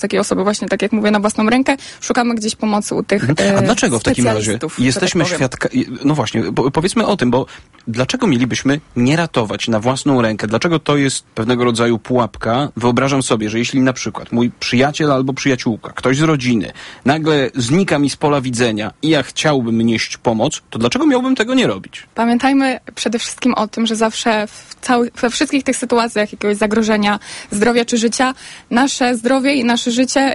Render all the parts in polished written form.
Takiej osoby właśnie, tak jak mówię, na własną rękę, szukamy gdzieś pomocy u tych A dlaczego w takim razie jesteśmy świadkami? No właśnie, powiedzmy o tym, bo dlaczego mielibyśmy nie ratować na własną rękę? Dlaczego to jest pewnego rodzaju pułapka? Wyobrażam sobie, że jeśli na przykład mój przyjaciel albo przyjaciółka, ktoś z rodziny, nagle znika mi z pola widzenia i ja chciałbym nieść pomoc, to dlaczego miałbym tego nie robić? Pamiętajmy przede wszystkim o tym, że zawsze we wszystkich tych sytuacjach jakiegoś zagrożenia zdrowia czy życia, nasze zdrowie i nasze życie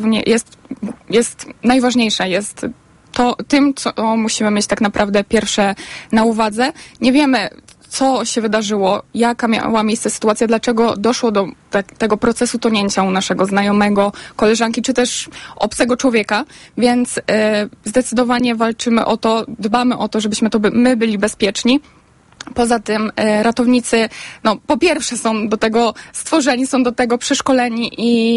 jest najważniejsze, jest to tym, co musimy mieć tak naprawdę pierwsze na uwadze. Nie wiemy, co się wydarzyło, jaka miała miejsce sytuacja, dlaczego doszło do tego procesu tonięcia u naszego znajomego, koleżanki, czy też obcego człowieka, więc zdecydowanie walczymy o to, dbamy o to, żebyśmy my byli bezpieczni. Poza tym ratownicy, po pierwsze są do tego stworzeni, są do tego przeszkoleni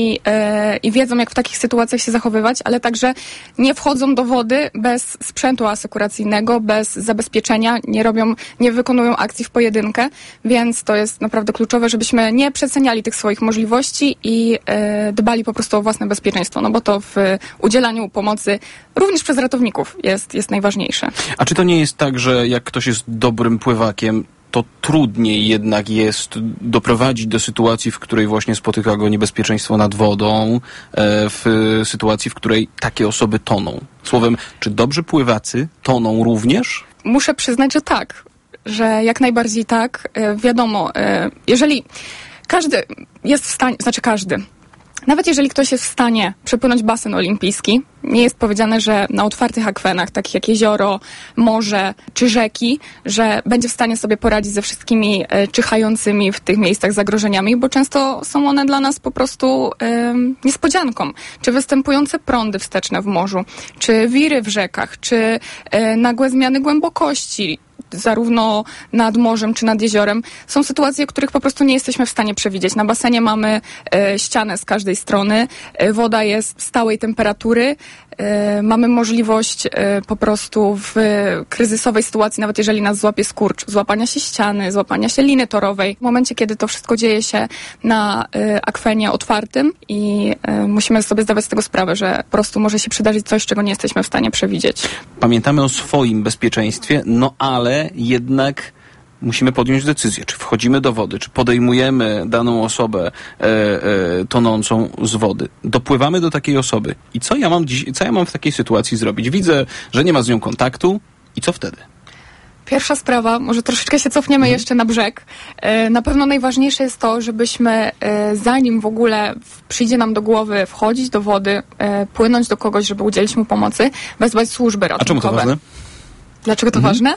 i wiedzą, jak w takich sytuacjach się zachowywać, ale także nie wchodzą do wody bez sprzętu asekuracyjnego, bez zabezpieczenia, nie wykonują akcji w pojedynkę, więc to jest naprawdę kluczowe, żebyśmy nie przeceniali tych swoich możliwości i dbali po prostu o własne bezpieczeństwo, bo to w udzielaniu pomocy również przez ratowników jest najważniejsze. A czy to nie jest tak, że jak ktoś jest dobrym pływakiem, to trudniej jednak jest doprowadzić do sytuacji, w której właśnie spotyka go niebezpieczeństwo nad wodą, w sytuacji, w której takie osoby toną? Słowem, czy dobrzy pływacy toną również? Muszę przyznać, że tak, że jak najbardziej tak. Wiadomo, jeżeli każdy jest w stanie, nawet jeżeli ktoś jest w stanie przepłynąć basen olimpijski, nie jest powiedziane, że na otwartych akwenach, takich jak jezioro, morze czy rzeki, że będzie w stanie sobie poradzić ze wszystkimi czyhającymi w tych miejscach zagrożeniami, bo często są one dla nas po prostu niespodzianką. Czy występujące prądy wsteczne w morzu, czy wiry w rzekach, czy nagłe zmiany głębokości, zarówno nad morzem czy nad jeziorem, są sytuacje, których po prostu nie jesteśmy w stanie przewidzieć. Na basenie mamy ścianę z każdej strony, woda jest stałej temperatury, mamy możliwość po prostu w kryzysowej sytuacji, nawet jeżeli nas złapie skurcz, złapania się ściany, złapania się liny torowej. W momencie, kiedy to wszystko dzieje się na akwenie otwartym i musimy sobie zdawać z tego sprawę, że po prostu może się przydarzyć coś, czego nie jesteśmy w stanie przewidzieć. Pamiętamy o swoim bezpieczeństwie, ale jednak musimy podjąć decyzję, czy wchodzimy do wody, czy podejmujemy daną osobę tonącą z wody. Dopływamy do takiej osoby. I co ja mam w takiej sytuacji zrobić? Widzę, że nie ma z nią kontaktu. I co wtedy? Pierwsza sprawa, może troszeczkę się cofniemy jeszcze na brzeg. Na pewno najważniejsze jest to, żebyśmy zanim w ogóle przyjdzie nam do głowy wchodzić do wody, płynąć do kogoś, żeby udzielić mu pomocy, wezwać służby ratunkowe. A czemu to ważne? Dlaczego to ważne?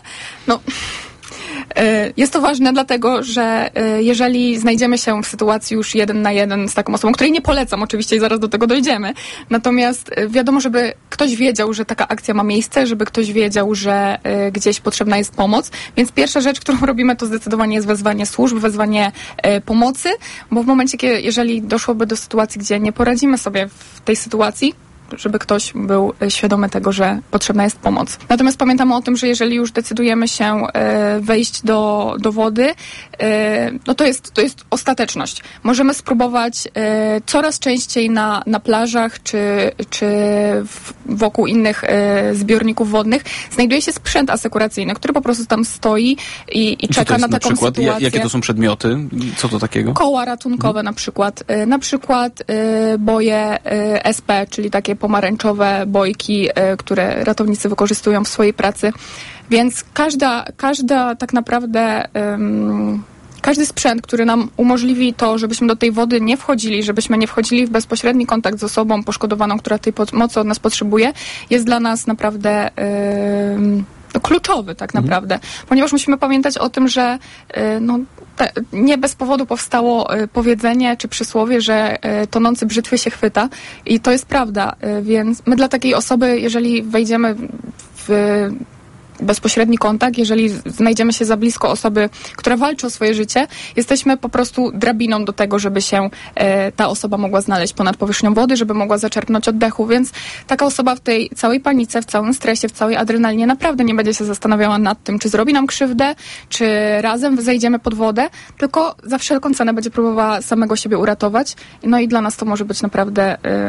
Jest to ważne dlatego, że jeżeli znajdziemy się w sytuacji już 1 na 1 z taką osobą, której nie polecam oczywiście i zaraz do tego dojdziemy, natomiast wiadomo, żeby ktoś wiedział, że taka akcja ma miejsce, żeby ktoś wiedział, że gdzieś potrzebna jest pomoc, więc pierwsza rzecz, którą robimy, to zdecydowanie jest wezwanie służb, wezwanie pomocy, bo w momencie, jeżeli doszłoby do sytuacji, gdzie nie poradzimy sobie w tej sytuacji, żeby ktoś był świadomy tego, że potrzebna jest pomoc. Natomiast pamiętamy o tym, że jeżeli już decydujemy się wejść do wody, to jest ostateczność. Możemy spróbować coraz częściej na plażach czy wokół innych zbiorników wodnych znajduje się sprzęt asekuracyjny, który po prostu tam stoi i czeka na taką sytuację. Jakie to są przedmioty? Co to takiego? Koła ratunkowe na przykład. Na przykład boje SP, czyli takie pomarańczowe bojki, które ratownicy wykorzystują w swojej pracy. Więc każda tak naprawdę każdy sprzęt, który nam umożliwi to, żebyśmy do tej wody nie wchodzili, żebyśmy nie wchodzili w bezpośredni kontakt z osobą poszkodowaną, która tej pomocy od nas potrzebuje, jest dla nas naprawdę kluczowy tak naprawdę. Ponieważ musimy pamiętać o tym, że nie bez powodu powstało powiedzenie czy przysłowie, że tonący brzytwy się chwyta i to jest prawda. Więc my dla takiej osoby, jeżeli wejdziemy bezpośredni kontakt, jeżeli znajdziemy się za blisko osoby, która walczy o swoje życie, jesteśmy po prostu drabiną do tego, żeby się ta osoba mogła znaleźć ponad powierzchnią wody, żeby mogła zaczerpnąć oddechu, więc taka osoba w tej całej panice, w całym stresie, w całej adrenalinie naprawdę nie będzie się zastanawiała nad tym, czy zrobi nam krzywdę, czy razem zejdziemy pod wodę, tylko za wszelką cenę będzie próbowała samego siebie uratować. No i dla nas to może być naprawdę